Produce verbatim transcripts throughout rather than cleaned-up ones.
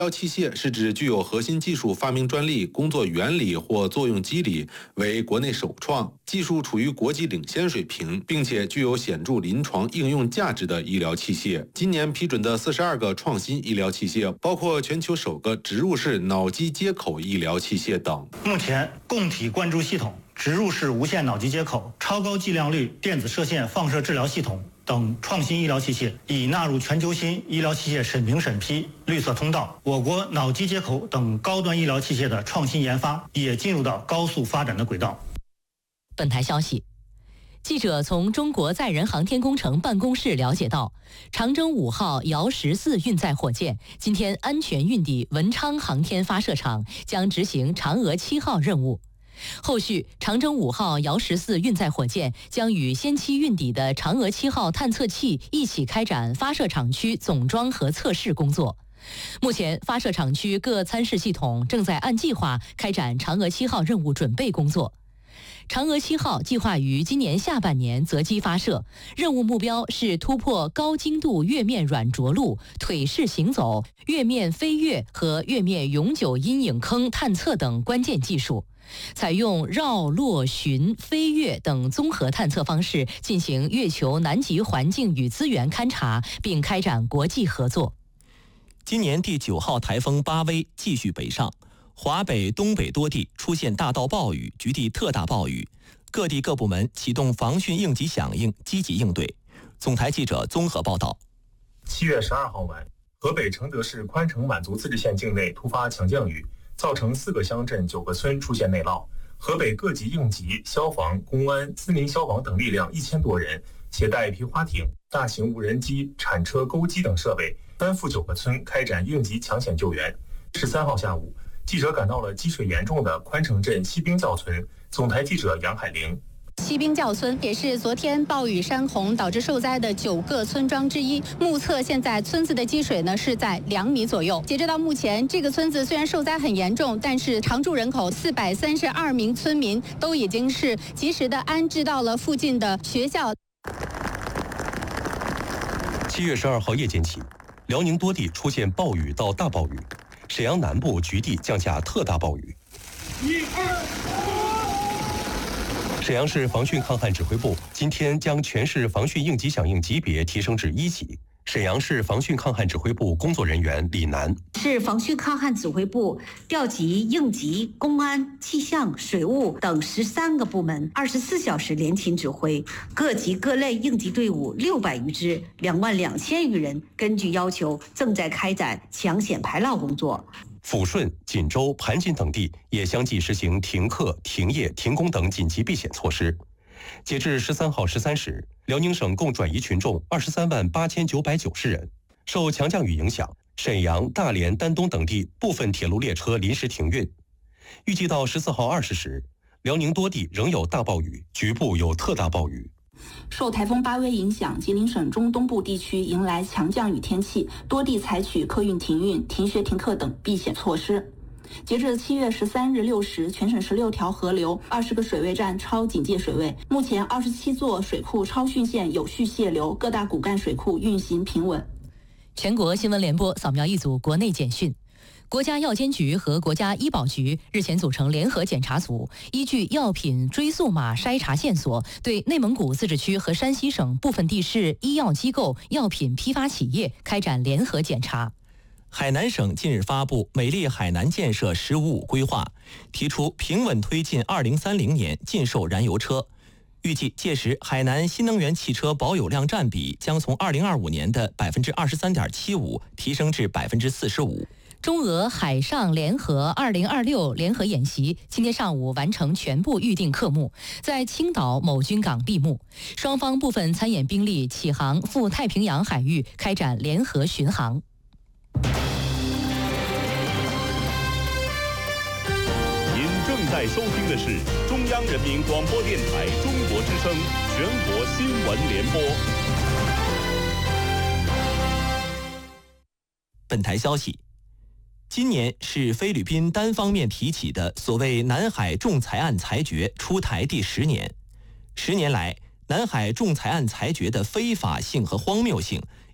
医疗器械是指具有核心技术发明专利、工作原理或作用机理，为国内首创，技术处于国际领先水平，并且具有显著临床应用价值的医疗器械。今年批准的四十二个创新医疗器械，包括全球首个植入式脑机接口医疗器械等。 目前，供体灌注系统、植入式无线脑机接口、超高剂量率电子射线放射治疗系统等创新医疗器械已纳入全球新医疗器械审评审批绿色通道。我国脑机接口等高端医疗器械的创新研发也进入到高速发展的轨道。 本台消息，记者从中国载人航天工程办公室了解到，长征五号遥十四运载火箭今天安全运抵文昌航天发射场，将执行嫦娥七号任务。后续，长征五号遥十四运载火箭将与先期运抵的嫦娥七号探测器一起开展发射场区总装和测试工作。目前，发射场区各参试系统正在按计划开展嫦娥七号任务准备工作。嫦娥七号计划于今年下半年择机发射，任务目标是突破高精度月面软着陆、腿式行走、月面飞跃和月面永久阴影坑探测等关键技术，采用绕、落、巡、飞跃等综合探测方式进行月球南极环境与资源勘察，并开展国际合作。 今年第九号台风巴威继续北上，华北、东北多地出现大到暴雨，局地特大暴雨，各地各部门启动防汛应急响应，积极应对。总台记者综合报道。 七月十二号晚，河北承德市宽城满族自治县境内突发强降雨，造成四个乡镇、九个村出现内涝。河北各级应急、消防、公安、森林消防等力量一千多人，携带皮划艇、大型无人机、铲车、钩机等设备，奔赴九个村开展应急抢险救援。十三号下午，记者赶到了积水严重的宽城镇西滨教村，总台记者杨海玲。 西滨教村也是昨天暴雨山洪导致受灾的九个村庄之一。目测现在村子的积水呢是在两米左右。截止到目前，这个村子虽然受灾很严重，但是常住人口四百三十二名村民都已经是及时的安置到了附近的学校。 七月十二号夜间起，辽宁多地出现暴雨到大暴雨，沈阳南部局地降下特大暴雨。一二。沈阳市防汛抗旱指挥部今天将全市防汛应急响应级别提升至一级。沈阳市防汛抗旱指挥部工作人员李楠： 市防汛抗旱指挥部调集应急、公安、气象、水务等十三个部门，二十四小时联勤指挥，各级各类应急队伍六百余支，两万两千余人，根据要求正在开展抢险排涝工作。 抚顺、锦州、盘锦等地也相继实行停课、停业、停工等紧急避险措施。截至十三号十三时，辽宁省共转移群众二十三万八千九百九十人。受强降雨影响，沈阳、大连、丹东等地部分铁路列车临时停运。预计到十四号二十时，辽宁多地仍有大暴雨，局部有特大暴雨。 受台风巴威影响，吉林省中东部地区迎来强降雨天气，多地采取客运停运、停学停课等避险措施。截至七月十三日六时，全省十六条河流、二十个水位站超警戒水位。目前，二十七座水库超汛线有序泄流，各大骨干水库运行平稳。 全国新闻联播扫描一组国内简讯。国家药监局和国家医保局日前组成联合检查组，依据药品追溯码筛查线索，对内蒙古自治区和山西省部分地市医药机构、药品批发企业开展联合检查。 海南省近日发布《美丽海南建设“十五五”规划》，提出平稳推进二零三零年禁售燃油车。预计届时，海南新能源汽车保有量占比将从二零二五年的百分之二十三点七五提升至百分之四十五。 中俄海上联合二零二六联合演习今天上午完成全部预定科目，在青岛某军港闭幕。双方部分参演兵力启航赴太平洋海域开展联合巡航。 您正在收听的是中央人民广播电台中国之声全国新闻联播。 本台消息，今年是菲律宾单方面提起的所谓南海仲裁案裁决出台第十年。十年来，南海仲裁案裁决的非法性和荒谬性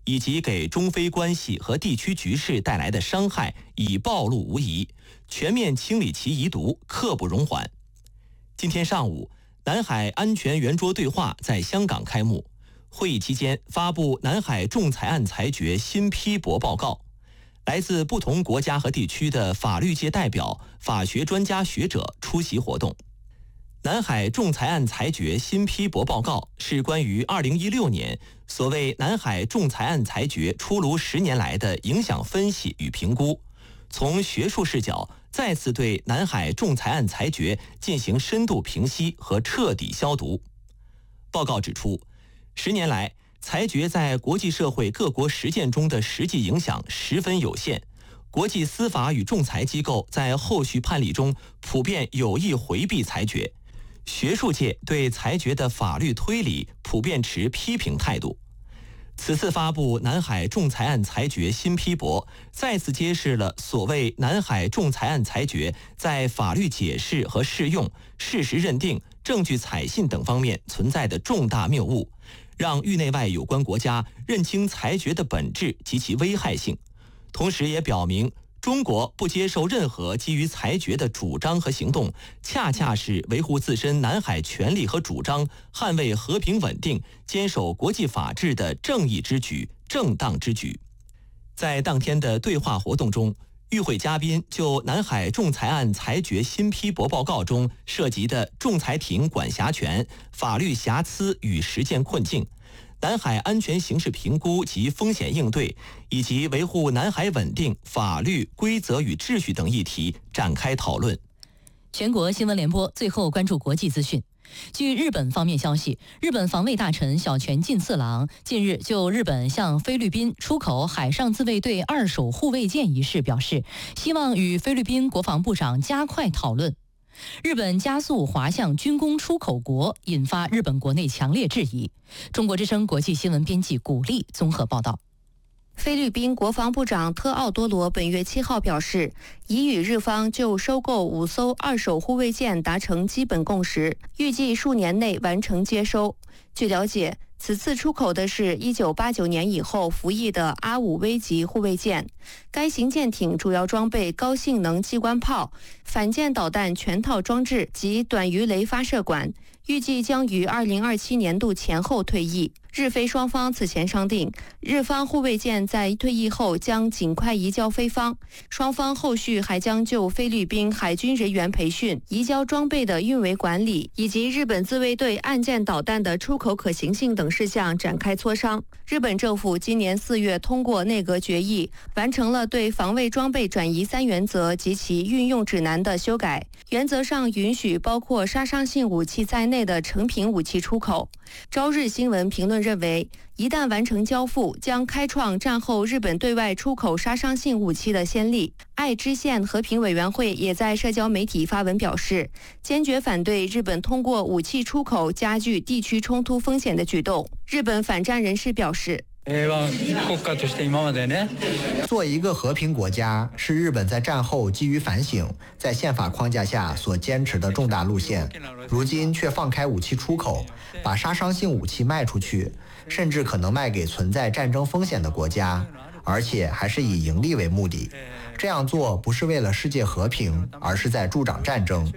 以及给中非关系和地区局势带来的伤害已暴露无遗，全面清理其遗毒，刻不容缓。今天上午，南海安全圆桌对话在香港开幕，会议期间发布南海仲裁案裁决新批驳报告。来自不同国家和地区的法律界代表、法学专家学者出席活动。南海仲裁案裁决新批驳报告是关于二零一六年所谓南海仲裁案裁决出炉十年来的影响分析与评估，从学术视角再次对南海仲裁案裁决进行深度评析和彻底消毒。报告指出，十年来裁决在国际社会各国实践中的实际影响十分有限，国际司法与仲裁机构在后续判例中普遍有意回避裁决，学术界对裁决的法律推理普遍持批评态度。此次发布南海仲裁案裁决新批驳，再次揭示了所谓南海仲裁案裁决在法律解释和适用、事实认定、证据采信等方面存在的重大谬误，让域内外有关国家认清裁决的本质及其危害性，同时也表明中国不接受任何基于裁决的主张和行动，恰恰是维护自身南海权利和主张、捍卫和平稳定、坚守国际法治的正义之举、正当之举。在当天的对话活动中，与会嘉宾就南海仲裁案裁决新批驳报告中涉及的仲裁庭管辖权、法律瑕疵与实践困境、南海安全形势评估及风险应对，以及维护南海稳定、法律、规则与秩序等议题展开讨论。 全国新闻联播最后关注国际资讯。据日本方面消息，日本防卫大臣小泉进次郎近日就日本向菲律宾出口海上自卫队二手护卫舰一事表示，希望与菲律宾国防部长加快讨论。日本加速滑向军工出口国，引发日本国内强烈质疑。中国之声国际新闻编辑古丽综合报道。 菲律宾国防部长特奥多罗本月七号表示，已与日方就收购五艘二手护卫舰达成基本共识，预计数年内完成接收。据了解，此次出口的是一九八九年以后服役的阿五 V 级护卫舰，该型舰艇主要装备高性能机关炮、反舰导弹全套装置及短鱼雷发射管，预计将于二零二七年度前后退役。日菲双方此前商定，日方护卫舰在退役后将尽快移交菲方，双方后续还将就菲律宾海军人员培训、移交装备的运维管理以及日本自卫队岸舰导弹的出口可行性等事项展开磋商。日本政府今年四月通过内阁决议，完成了对防卫装备转移三原则及其运用指南的修改，原则上允许包括杀伤性武器在内的成品武器出口。朝日新闻评论认为，一旦完成交付，将开创战后日本对外出口杀伤性武器的先例。爱知县和平委员会也在社交媒体发文表示，坚决反对日本通过武器出口加剧地区冲突风险的举动。日本反战人士表示， 作为一个和平国家，是日本在战后基于反省，在宪法框架下所坚持的重大路线。如今却放开武器出口，把杀伤性武器卖出去，甚至可能卖给存在战争风险的国家，而且还是以盈利为目的。这样做不是为了世界和平，而是在助长战争。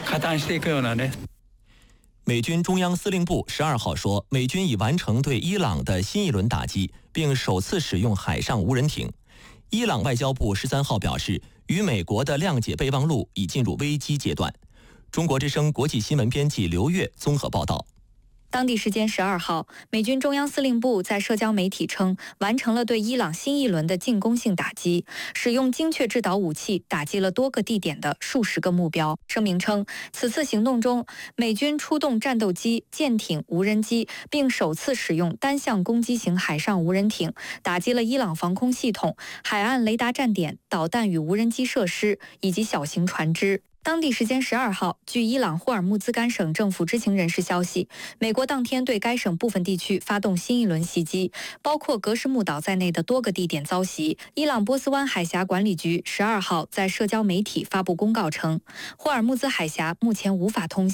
美军中央司令部十二号说，美军已完成对伊朗的新一轮打击，并首次使用海上无人艇。伊朗外交部十三号表示，与美国的谅解备忘录已进入危机阶段。中国之声国际新闻编辑刘越综合报道。 当地时间十二号，美军中央司令部在社交媒体称，完成了对伊朗新一轮的进攻性打击，使用精确制导武器打击了多个地点的数十个目标。声明称，此次行动中，美军出动战斗机、舰艇、无人机，并首次使用单向攻击型海上无人艇，打击了伊朗防空系统、海岸雷达站点、导弹与无人机设施以及小型船只。当地时间十二号，据伊朗霍尔木兹干省政府知情人士消息，美国当天对该省部分地区发动新一轮袭击，包括格什木岛在内的多个地点遭袭。伊朗波斯湾海峡管理局十二号在社交媒体发布公告称，霍尔木兹海峡目前无法通行，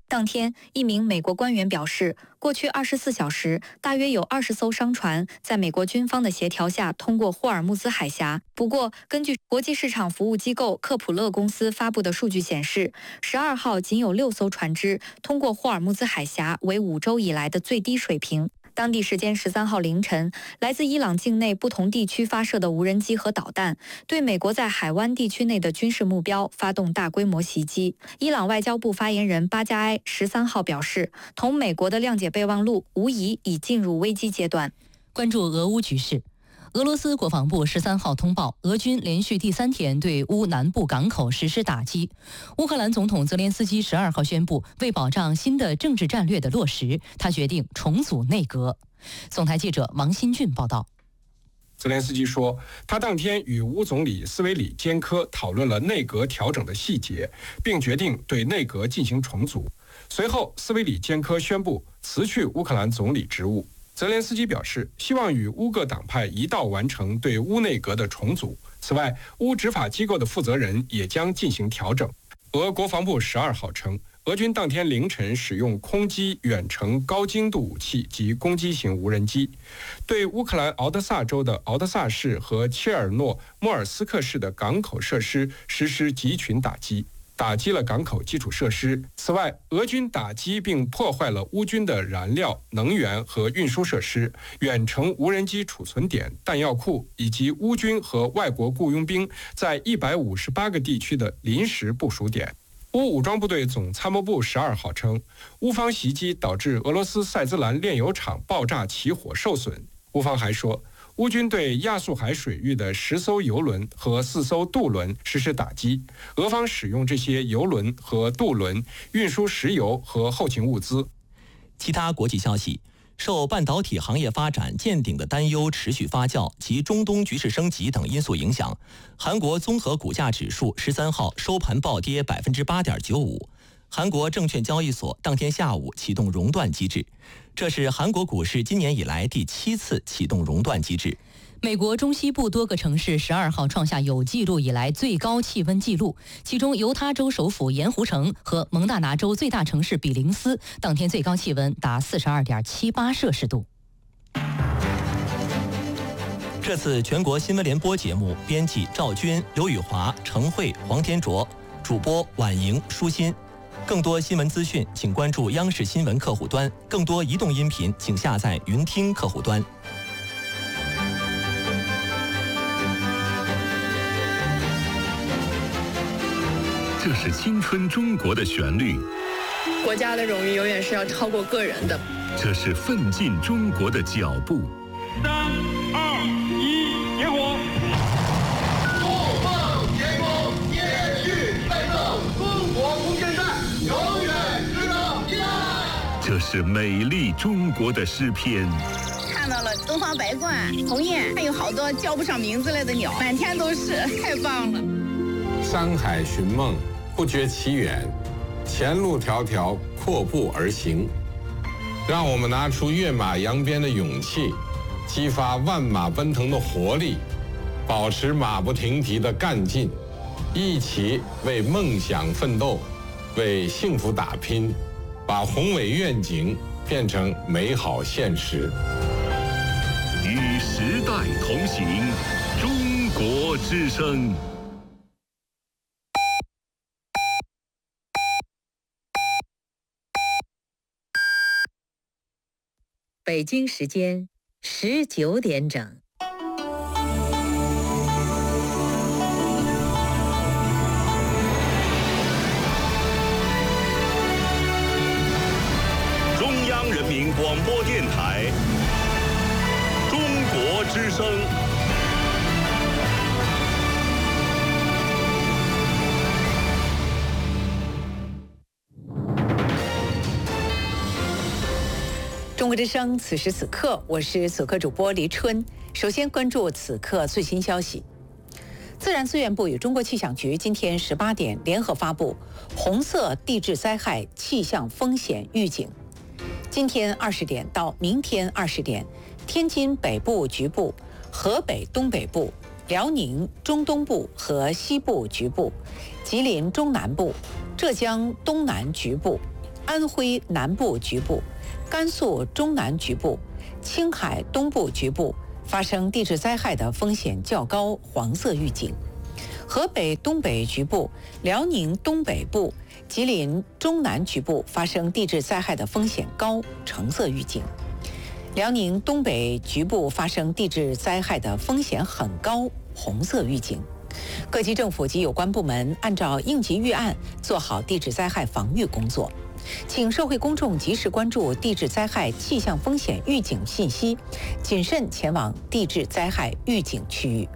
当天，一名美国官员表示，过去二十四小时，大约有二十艘商船在美国军方的协调下通过霍尔木兹海峡。不过，根据国际市场服务机构科普勒公司发布的数据显示，十二号仅有六艘船只通过霍尔木兹海峡，为五周以来的最低水平。当地时间十三号凌晨，来自伊朗境内不同地区发射的无人机和导弹，对美国在海湾地区内的军事目标发动大规模袭击。伊朗外交部发言人巴加埃十三号表示，同美国的谅解备忘录无疑已进入危机阶段。 关注俄乌局势。俄罗斯国防部十三号通报，俄军连续第三天对乌南部港口实施打击。乌克兰总统泽连斯基十二号宣布，为保障新的政治战略的落实，他决定重组内阁。总台记者王新俊报道。 泽连斯基说，他当天与乌总理斯维里坚科讨论了内阁调整的细节，并决定对内阁进行重组。随后，斯维里坚科宣布辞去乌克兰总理职务。泽连斯基表示，希望与乌各党派一道完成对乌内阁的重组。此外，乌执法机构的负责人也将进行调整。俄国防部十二号称，俄军当天凌晨使用空击远程高精度武器及攻击型无人机，对乌克兰敖德萨州的敖德萨市和切尔诺莫尔斯克市的港口设施实施集群打击，打击了港口基础设施。此外，俄军打击并破坏了乌军的燃料、能源和运输设施、远程无人机储存点、弹药库，以及乌军和外国雇佣兵在一百五十八个地区的临时部署点。乌武装部队总参谋部十二号称，乌方袭击导致俄罗斯塞兹兰炼油厂爆炸起火受损。乌方还说，乌军对亚速海水域的十艘油轮和四艘渡轮实施打击，俄方使用这些油轮和渡轮运输石油和后勤物资。 其他国际消息，受半导体行业发展见顶的担忧持续发酵及中东局势升级等因素影响，韩国综合股价指数十三号收盘暴跌百分之八点九五。韩国证券交易所当天下午启动熔断机制，这是韩国股市今年以来第七次启动熔断机制。 美国中西部多个城市十二号创下有记录以来最高气温纪录，其中犹他州首府盐湖城和蒙大拿州最大城市比林斯当天最高气温达四十二点七八摄氏度。 这次全国新闻联播节目编辑赵军、刘宇华、程慧、黄天卓，主播婉莹、舒心。更多新闻资讯，请关注央视新闻客户端；更多移动音频，请下载云听客户端。 这是青春中国的旋律， 国家的荣誉永远是要超过个人的。 这是奋进中国的脚步。 三二一，点火！ 不放天空，延续奋斗，中国空间站永远值得依赖。 这是美丽中国的诗篇。 看到了东方白鹳、鸿雁，还有好多叫不上名字来的鸟，满天都是，太棒了。 山海寻梦，不觉其远，前路迢迢，阔步而行。让我们拿出跃马扬鞭的勇气，激发万马奔腾的活力，保持马不停蹄的干劲，一起为梦想奋斗，为幸福打拼，把宏伟愿景变成美好现实。 与时代同行，中国之声。 北京时间十九点整。 中央人民广播电台，中国之声。 中国之声，此时此刻，我是此刻主播黎春。首先关注此刻最新消息。自然资源部与中国气象局今天十八点联合发布红色地质灾害气象风险预警。今天二十点到明天二十点，天津北部局部、河北东北部、辽宁中东部和西部局部、吉林中南部、浙江东南局部、 安徽南部局部、甘肃中南局部、青海东部局部发生地质灾害的风险较高，黄色预警；河北东北局部、辽宁东北部、吉林中南局部发生地质灾害的风险高，橙色预警；辽宁东北局部发生地质灾害的风险很高，红色预警。各级政府及有关部门按照应急预案做好地质灾害防御工作，请社会公众及时关注地质灾害气象风险预警信息，谨慎前往地质灾害预警区域。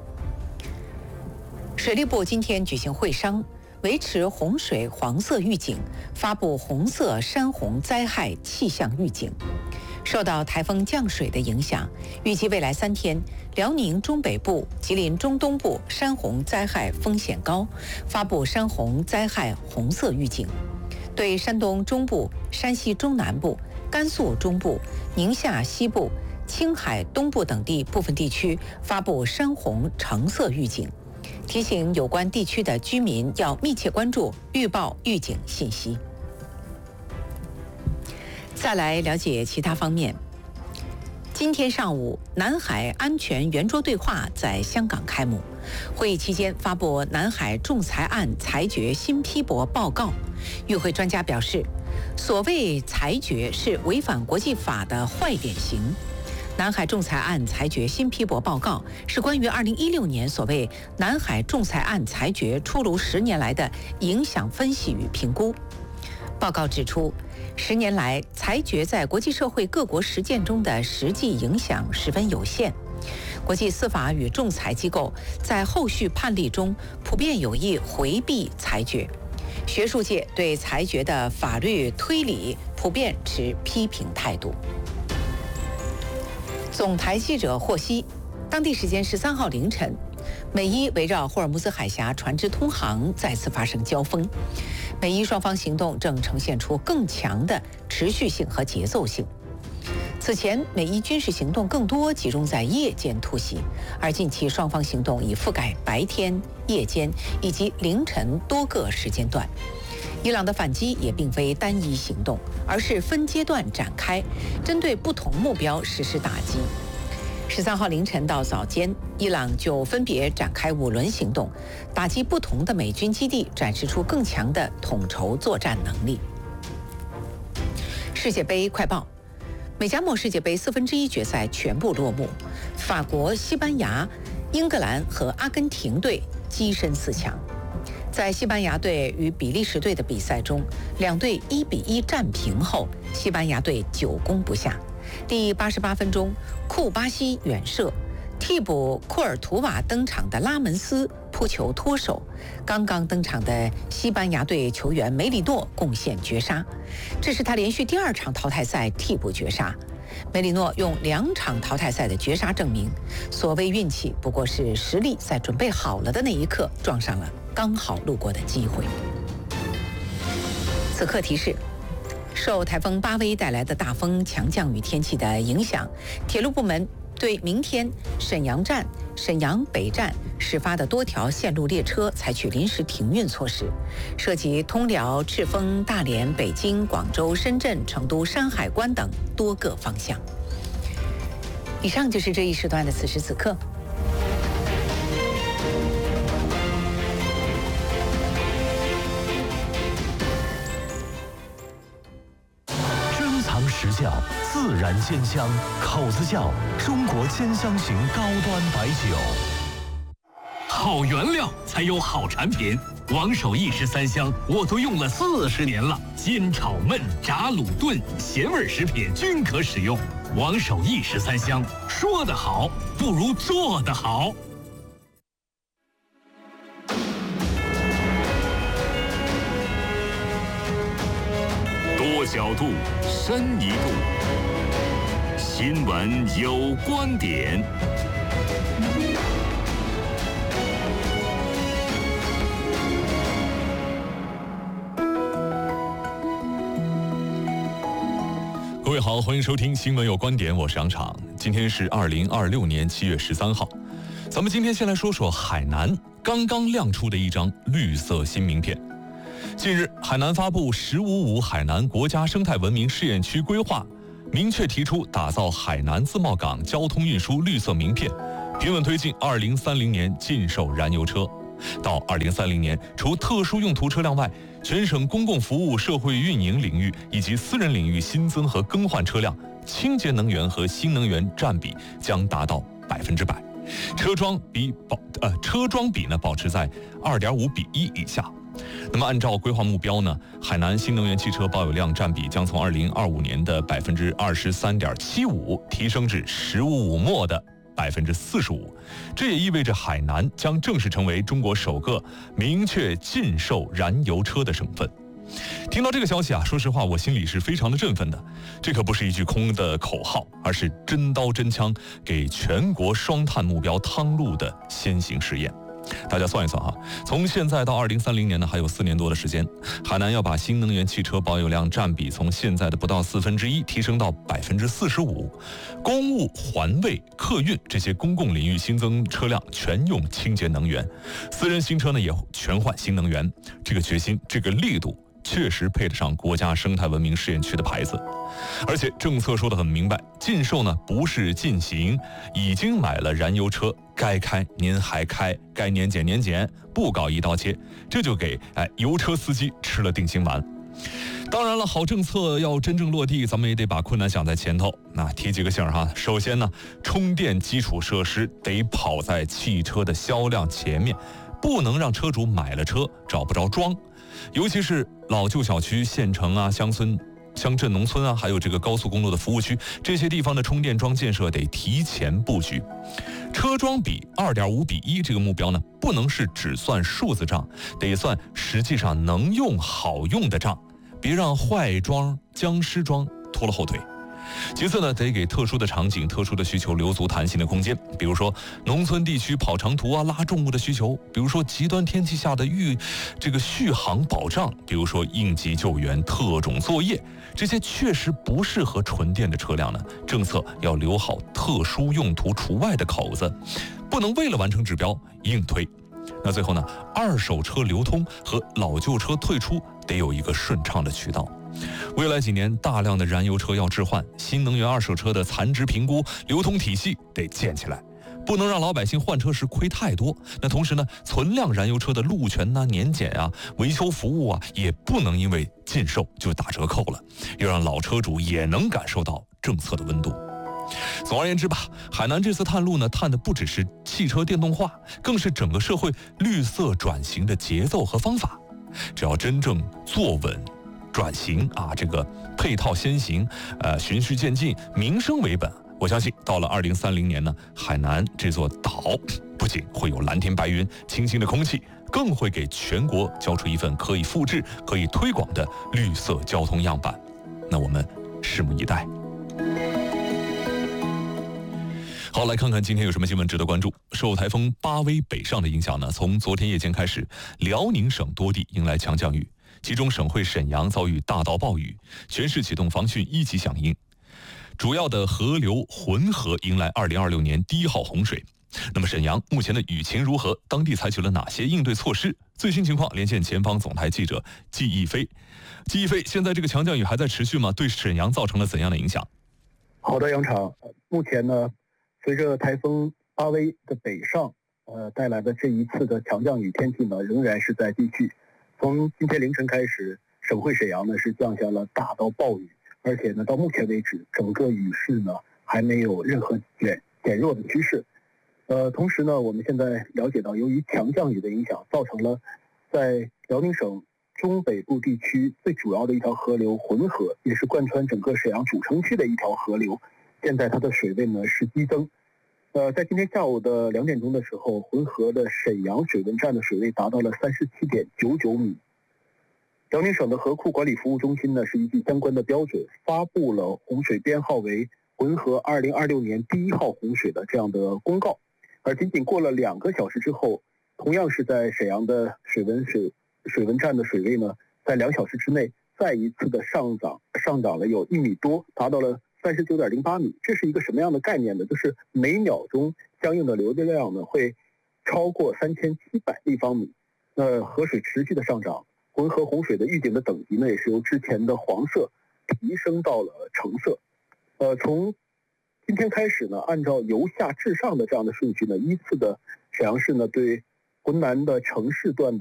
水利部今天举行会商，维持洪水黄色预警，发布红色山洪灾害气象预警。受到台风降水的影响，预计未来三天，辽宁中北部、吉林中东部山洪灾害风险高，发布山洪灾害红色预警。对山东中部、山西中南部、甘肃中部、宁夏西部、青海东部等地部分地区发布山洪橙色预警，提醒有关地区的居民要密切关注预报预警信息。再来了解其他方面。今天上午，南海安全圆桌对话在香港开幕。会议期间发布南海仲裁案裁决新批驳报告。与会专家表示，所谓裁决是违反国际法的坏典型。南海仲裁案裁决新批驳报告是关于二零一六年所谓南海仲裁案裁决出炉十年来的影响分析与评估。报告指出，十年来，裁决在国际社会各国实践中的实际影响十分有限。国际司法与仲裁机构在后续判例中普遍有意回避裁决，学术界对裁决的法律推理普遍持批评态度。总台记者获悉，当地时间十三号凌晨，美伊围绕霍尔木兹海峡船只通航再次发生交锋。美伊双方行动正呈现出更强的持续性和节奏性。此前，美伊军事行动更多集中在夜间突袭，而近期双方行动已覆盖白天、夜间以及凌晨多个时间段。伊朗的反击也并非单一行动，而是分阶段展开，针对不同目标实施打击。十三号凌晨到早间，伊朗就分别展开五轮行动，打击不同的美军基地，展示出更强的统筹作战能力。世界杯快报：美加墨世界杯四分之一决赛全部落幕，法国、西班牙、英格兰和阿根廷队跻身四强。在西班牙队与比利时队的比赛中，两队一比一战平后，西班牙队久攻不下。第八十八分钟，库巴西远射，替补库尔图瓦登场的拉门斯扑球脱手，刚刚登场的西班牙队球员梅里诺贡献绝杀，这是他连续第二场淘汰赛替补绝杀。梅里诺用两场淘汰赛的绝杀证明，所谓运气不过是实力在准备好了的那一刻撞上了刚好路过的机会。此刻提示：受台风巴威带来的大风、强降雨天气的影响，铁路部门对明天沈阳站、沈阳北站始发的多条线路列车采取临时停运措施，涉及通辽、赤峰、大连、北京、广州、深圳、成都、山海关等多个方向。以上就是这一时段的此时此刻。 实窖自然鲜香，口子窖中国鲜香型高端白酒。 好原料才有好产品，王守义十三香我都用了四十年了，煎炒焖炸卤炖咸味食品均可使用。王守义十三香，说得好不如做得好。多角度，深一度。新闻有观点。 各位好，欢迎收听《新闻有观点》，我是杨昶。今天是二零二六年七月十三号，咱们今天先来说说海南刚刚亮出的一张绿色新名片。 近日，海南发布“十五五”海南国家生态文明试验区规划，明确提出打造海南自贸港交通运输绿色名片，平稳推进二零三零年禁售燃油车。到二零三零年，除特殊用途车辆外，全省公共服务社会运营领域以及私人领域新增和更换车辆，清洁能源和新能源占比将达到百分之百，车桩比保呃车桩比呢保持在二点五比一以下。那么按照规划目标呢，海南新能源汽车保有量占比将从二零二五年的百分之二十三点七五提升至“十五五”末的百分之四十五。这也意味着海南将正式成为中国首个明确禁售燃油车的省份。听到这个消息啊，说实话，我心里是非常的振奋的。这可不是一句空的口号，而是真刀真枪给全国双碳目标趟路的先行试验。大家算一算啊，从现在到二零三零年呢，还有四年多的时间，海南要把新能源汽车保有量占比从现在的不到四分之一提升到百分之四十五，公务、环卫、客运这些公共领域新增车辆全用清洁能源，私人新车呢也全换新能源。这个决心，这个力度，确实配得上国家生态文明试验区的牌子。而且政策说得很明白，禁售呢不是禁行，已经买了燃油车该开您还开，该年检年检，不搞一刀切，这就给哎油车司机吃了定心丸。当然了，好政策要真正落地，咱们也得把困难想在前头。那提几个醒儿哈，首先呢，充电基础设施得跑在汽车的销量前面，不能让车主买了车找不着装。尤其是老旧小区、县城啊、乡村、乡镇、农村啊，还有这个高速公路的服务区，这些地方的充电桩建设得提前布局。车桩比二点五比一这个目标呢，不能是只算数字账，得算实际上能用好用的账，别让坏桩、僵尸桩拖了后腿。其次呢，得给特殊的场景、特殊的需求留足弹性的空间，比如说农村地区跑长途啊、拉重物的需求，比如说极端天气下的预这个续航保障，比如说应急救援、特种作业，这些确实不适合纯电的车辆呢，政策要留好特殊用途除外的口子，不能为了完成指标硬推。那最后呢，二手车流通和老旧车退出得有一个顺畅的渠道。未来几年，大量的燃油车要置换，新能源二手车的残值评估、流通体系得建起来，不能让老百姓换车时亏太多。那同时呢，存量燃油车的路权呐、年检啊、维修服务啊，也不能因为禁售就打折扣了，要让老车主也能感受到政策的温度。总而言之吧，海南这次探路呢，探的不只是汽车电动化，更是整个社会绿色转型的节奏和方法。只要真正坐稳转型啊，这个配套先行，呃，循序渐进，民生为本。我相信到了二零三零年呢，海南这座岛不仅会有蓝天白云、清新的空气，更会给全国交出一份可以复制、可以推广的绿色交通样板。那我们拭目以待。好，来看看今天有什么新闻值得关注。受台风巴威北上的影响呢，从昨天夜间开始，辽宁省多地迎来强降雨。其中省会沈阳遭遇大到暴雨，全市启动防汛一级响应。主要的河流浑河迎来二零二六年第一号洪水。那么沈阳目前的雨情如何？当地采取了哪些应对措施？最新情况连线前方总台记者季逸飞。季逸飞，现在这个强降雨还在持续吗？对沈阳造成了怎样的影响？ 好的，杨场。目前呢，随着台风巴威的北上，呃带来的这一次的强降雨天气呢，仍然是在继续。从今天凌晨开始，省会沈阳呢是降下了大到暴雨，而且呢到目前为止，整个雨势呢还没有任何减减弱的趋势。呃，同时呢，我们现在了解到，由于强降雨的影响，造成了在辽宁省中北部地区最主要的一条河流浑河，也是贯穿整个沈阳主城区的一条河流，现在它的水位呢是激增。呃，在今天下午的两点钟的时候，浑河的沈阳水文站的水位达到了三十七点九九米。辽宁省的河库管理服务中心呢，是依据相关的标准，发布了洪水编号为浑河二零二六年第一号洪水的这样的公告。而仅仅过了两个小时之后，同样是在沈阳的水文水水文站的水位呢，在两小时之内再一次的上涨，上涨了有一米多，达到了三十九点零八米。这是一个什么样的概念呢？就是每秒钟相应的流量呢会超过三千七百立方米。呃，河水持续的上涨， 浑河洪水的预警的等级呢，也是由之前的黄色提升到了橙色。呃，从今天开始呢，按照由下至上的这样的顺序呢，依次的沈阳市呢对浑南的城市段的